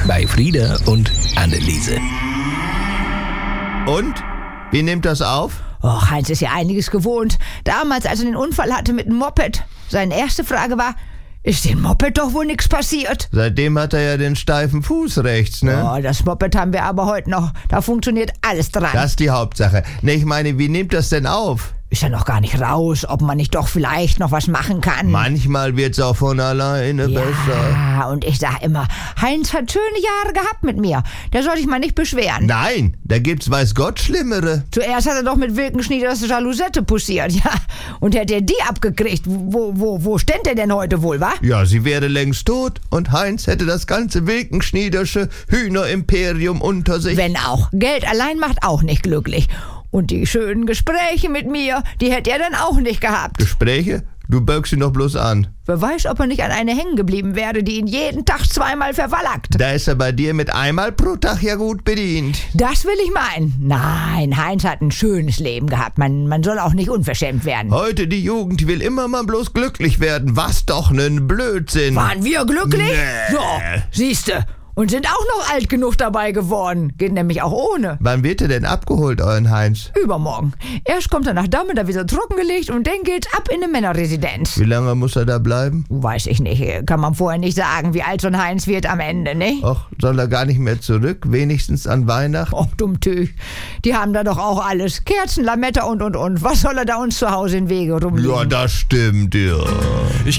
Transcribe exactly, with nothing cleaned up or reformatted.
bei Frieda und Anneliese. Und? Wie nimmt das auf? Och, Heinz ist ja einiges gewohnt. Damals, als er den Unfall hatte mit dem Moped. Seine erste Frage war, ist dem Moped doch wohl nichts passiert? Seitdem hat er ja den steifen Fuß rechts, ne? Oh, das Moped haben wir aber heute noch. Da funktioniert alles dran. Das ist die Hauptsache. Ne, ich meine, wie nimmt das denn auf? Ist ja noch gar nicht raus, ob man nicht doch vielleicht noch was machen kann. Manchmal wird's auch von alleine ja, besser. Und ich sag immer, Heinz hat schöne Jahre gehabt mit mir. Der soll sich mal nicht beschweren. Nein, da gibt's weiß Gott Schlimmere. Zuerst hat er doch mit Wilkenschnieder das Jalousette poussiert, ja. Und hätte er die abgekriegt, wo, wo, wo ständ er denn heute wohl, wa? Ja, sie wäre längst tot und Heinz hätte das ganze Wilkenschniedersche Hühnerimperium unter sich. Wenn auch. Geld allein macht auch nicht glücklich. Und die schönen Gespräche mit mir, die hätte er dann auch nicht gehabt. Gespräche? Du böckst ihn doch bloß an. Wer weiß, ob er nicht an eine hängen geblieben wäre, die ihn jeden Tag zweimal verwallackt. Da ist er bei dir mit einmal pro Tag ja gut bedient. Das will ich meinen. Nein, Heinz hat ein schönes Leben gehabt. Man, man soll auch nicht unverschämt werden. Heute die Jugend will immer mal bloß glücklich werden. Was doch nen Blödsinn. Waren wir glücklich? Nee. So, siehste. Und sind auch noch alt genug dabei geworden. Geht nämlich auch ohne. Wann wird er denn abgeholt, euren Heinz? Übermorgen. Erst kommt er nach Damme, da wird er trockengelegt und dann geht's ab in eine Männerresidenz. Wie lange muss er da bleiben? Weiß ich nicht. Kann man vorher nicht sagen, wie alt so ein Heinz wird am Ende, ne? Och, soll er gar nicht mehr zurück? Wenigstens an Weihnachten? Oh, Dummtüch. Die haben da doch auch alles. Kerzen, Lametta und, und, und. Was soll er da uns zu Hause in Wege rumliegen? Ja, das stimmt, ja.